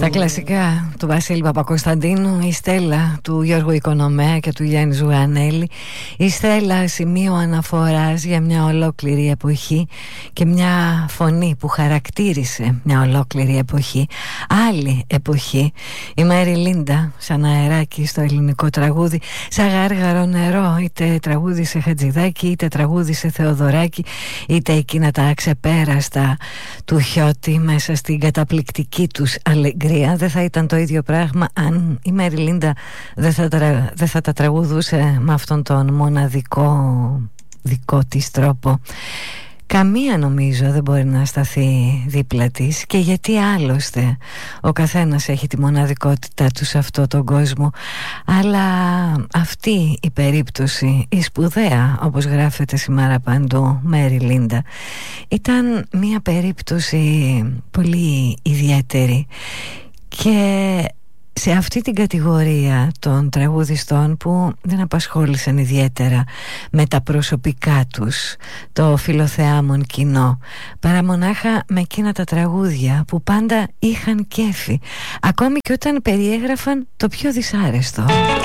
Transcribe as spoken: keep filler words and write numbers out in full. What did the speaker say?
Στα κλασικά του Βασίλη Παπακοσταντίνου, η Στέλλα του Γιώργου Οικονομέα και του Γιάννη Ζουγανέλη. Η Στέλλα, σημείο αναφοράς για μια ολόκληρη εποχή και μια φωνή που χαρακτήρισε μια ολόκληρη εποχή. Άλλη εποχή. Η Μέρι Λίντα, σαν αεράκι στο ελληνικό τραγούδι, σαν γάργαρο νερό, είτε τραγούδισε Χατζηδάκη, είτε τραγούδισε Θεοδωράκη, είτε εκείνα τα αξεπέραστα του Χιώτη μέσα στην καταπληκτική τους αλεγκρία. Δεν θα ήταν το ίδιο πράγμα αν η Μέρι Λίντα δεν θα, τρα... δεν θα τα τραγουδούσε με αυτόν τον μοναδικό δικό της τρόπο. Καμία νομίζω δεν μπορεί να σταθεί δίπλα της, και γιατί άλλωστε ο καθένας έχει τη μοναδικότητά του σε αυτόν τον κόσμο. Αλλά αυτή η περίπτωση, η σπουδαία, όπως γράφεται σήμερα παντού, Μέρι Λίντα, ήταν μια περίπτωση πολύ ιδιαίτερη. Και σε αυτή την κατηγορία των τραγουδιστών που δεν απασχόλησαν ιδιαίτερα με τα προσωπικά τους το φιλοθεάμον κοινό, παρά μονάχα με εκείνα τα τραγούδια που πάντα είχαν κέφι, ακόμη και όταν περιέγραφαν το πιο δυσάρεστο.